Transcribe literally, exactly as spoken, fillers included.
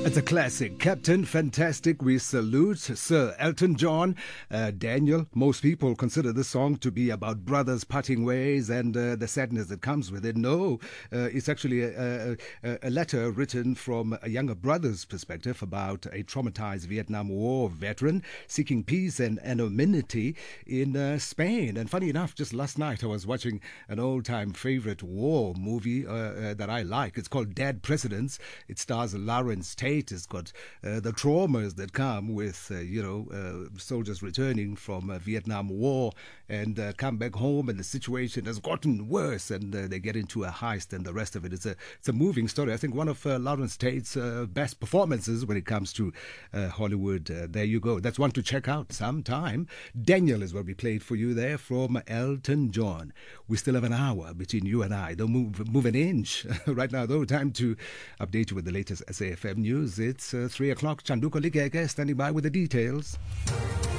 It's a classic. Captain Fantastic. We salute Sir Elton John. Uh, Daniel, most people consider this song to be about brothers parting ways and uh, the sadness that comes with it. No, uh, it's actually a, a, a letter written from a younger brother's perspective about a traumatized Vietnam War veteran seeking peace and anonymity in uh, Spain. And funny enough, just last night I was watching an old-time favorite war movie uh, uh, that I like. It's called Dead Presidents. It stars Lawrence Tate. It's got uh, the traumas that come with, uh, you know, uh, soldiers returning from uh, Vietnam War and uh, come back home, and the situation has gotten worse, and uh, they get into a heist and the rest of it. It's a it's a moving story. I think one of uh, Lawrence Tate's uh, best performances when it comes to uh, Hollywood. Uh, there you go. That's one to check out sometime. Daniel is what we played for you there from Elton John. We still have an hour between you and I. Don't move, move an inch. Right now, though, time to update you with the latest S A F M news. It's uh, three o'clock. Chanduko Ligege standing by with the details.